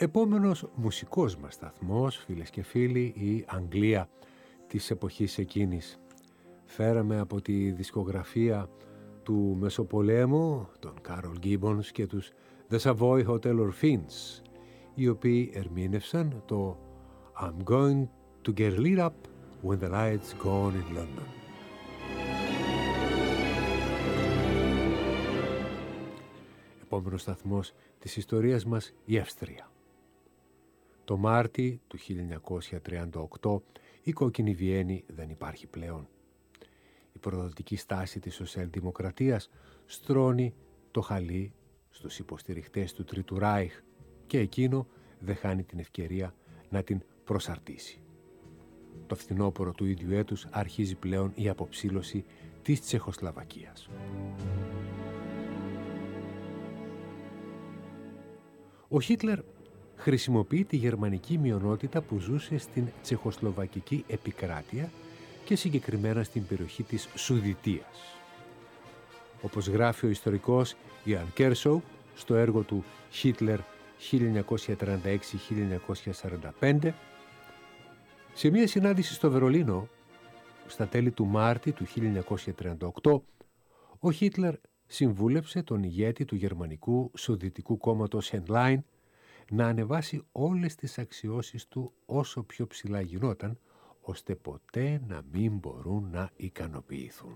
Επόμενος μουσικός μας σταθμός, φίλες και φίλοι, η Αγγλία της εποχής εκείνης. Φέραμε από τη δισκογραφία του Μεσοπολέμου, τον Κάρολ Γκίμπονς και τους The Savoy Hotel Orphans, οι οποίοι ερμήνευσαν το I'm going to get lit up when the lights gone in London. Επόμενος σταθμός της ιστορίας μας, η Αυστρία. Το Μάρτι του 1938 η κόκκινη Βιέννη δεν υπάρχει πλέον. Η προδοτική στάση της σοσιαλδημοκρατίας στρώνει το χαλί στους υποστηριχτές του Τρίτου Ράιχ και εκείνο δεν χάνει την ευκαιρία να την προσαρτήσει. Το φθινόπωρο του ίδιου έτους αρχίζει πλέον η αποψήλωση της Τσεχοσλαβακίας. Ο Χίτλερ χρησιμοποιεί τη γερμανική μειονότητα που ζούσε στην τσεχοσλοβακική επικράτεια και συγκεκριμένα στην περιοχή της Σουδητίας. Όπως γράφει ο ιστορικός Ιαν Κέρσοου στο έργο του «Χίτλερ 1936-1945», σε μια συνάντηση στο Βερολίνο, στα τέλη του Μάρτη του 1938, ο Χίτλερ συμβούλεψε τον ηγέτη του γερμανικού Σουδητικού κόμματος Henlein να ανεβάσει όλες τις αξιώσεις του όσο πιο ψηλά γινόταν, ώστε ποτέ να μην μπορούν να ικανοποιηθούν.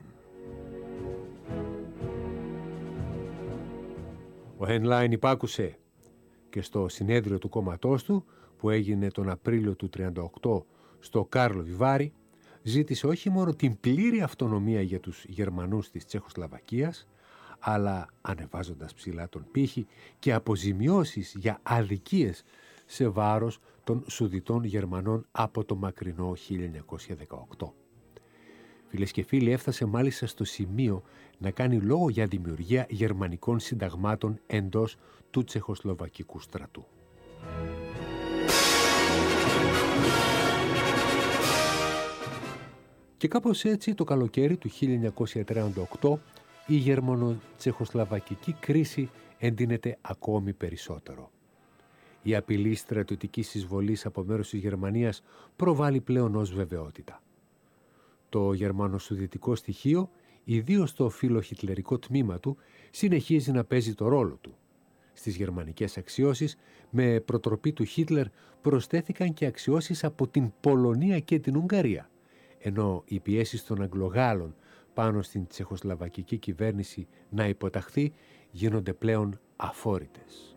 Ο Henlein υπάκουσε και στο συνέδριο του κόμματός του, που έγινε τον Απρίλιο του 1938 στο Κάρλοβι Βάρι, ζήτησε όχι μόνο την πλήρη αυτονομία για τους Γερμανούς της Τσεχοσλαβακίας, αλλά ανεβάζοντας ψηλά τον πύχη και αποζημιώσεις για αδικίες σε βάρος των Σουδητών Γερμανών από το μακρινό 1918. Φίλες και φίλοι, έφτασε μάλιστα στο σημείο να κάνει λόγο για δημιουργία γερμανικών συνταγμάτων εντός του τσεχοσλοβακικού στρατού. Και κάπως έτσι το καλοκαίρι του 1938 η γερμανο-τσεχοσλαβακική κρίση εντείνεται ακόμη περισσότερο. Η απειλή στρατιωτικής εισβολής από μέρος της Γερμανίας προβάλλει πλέον ως βεβαιότητα. Το γερμανοσουδητικό στοιχείο, ιδίως το φιλοχιτλερικό τμήμα του, συνεχίζει να παίζει το ρόλο του. Στις γερμανικές αξιώσεις, με προτροπή του Χίτλερ, προσθέθηκαν και αξιώσεις από την Πολωνία και την Ουγγαρία, ενώ οι πιέσεις των Αγγλογάλων πάνω στην τσεχοσλαβακική κυβέρνηση να υποταχθεί γίνονται πλέον αφόρητες.